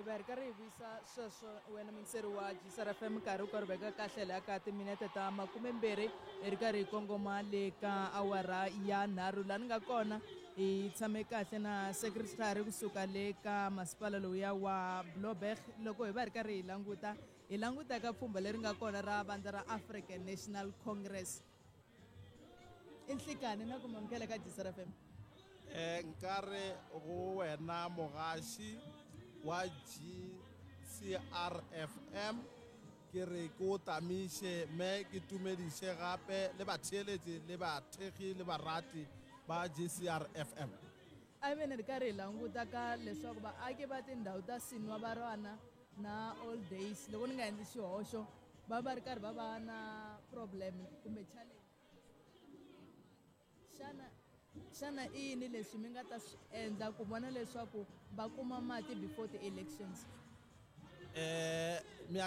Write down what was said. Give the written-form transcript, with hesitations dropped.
va ri karhi hi vuyisa sweswo wena mingiseri wa Gisara FM nkarhi wu karhi veka kahle laha ka timinete ta 20 hi ri karhi hi kongoma le ka awara ya 3 laha ni nga kona hi tshame kahle na secretary kusuka le ka masipala lowuya wa Bloberg loko hi va ri karhi hi languta ka pfhumba leri nga kona ra vandla ra African National Congress i nhlikani na ku mamukela ka Gisara FM. Nkare go wena mogaši wa GCRFM ke re ke o tamiše me ke tumediše gape le batheeletši le bathekgi le barati ba GCRFM. A ve ni ri karhi hi languta ka leswaku vaaki va tindhawu ta Sinwa va rona na Old Days loko ni nga endli xihoxo va ri karhi va va na problem kumbe challenge xana i yini leswi mi nga ta swi endla ku vona leswaku va kuma mati before ti-elections.